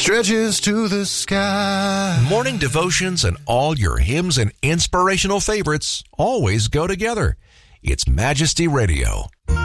stretches to the sky. Morning devotions and all your hymns and inspirational favorites always go together. It's Majesty Radio.